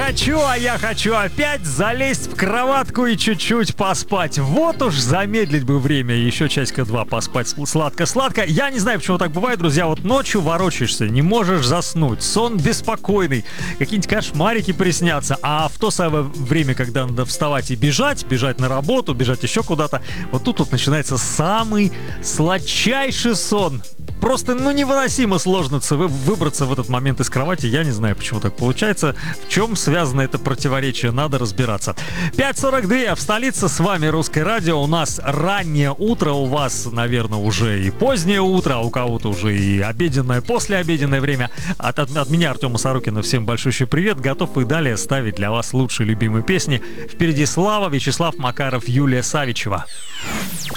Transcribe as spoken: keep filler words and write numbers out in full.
хочу, а я хочу опять залезть в кроватку и чуть-чуть поспать. Вот уж замедлить бы время, еще часика два поспать сладко-сладко. Я не знаю, почему так бывает, друзья, вот ночью ворочаешься, не можешь заснуть, сон беспокойный, какие-нибудь кошмарики приснятся, а в то самое время, когда надо вставать и бежать, бежать на работу, бежать еще куда-то, вот тут вот начинается самый сладчайший сон. Просто, ну, невыносимо сложно выбраться в этот момент из кровати. Я не знаю, почему так получается. В чем связано это противоречие, надо разбираться. пять сорок два в столице, с вами Русское радио. У нас раннее утро, у вас, наверное, уже и позднее утро, а у кого-то уже и обеденное, послеобеденное время. От, от, от меня, Артема Сорокина, всем большущий привет. Готов и далее ставить для вас лучшие любимые песни. Впереди Слава, Вячеслав Макаров, Юлия Савичева.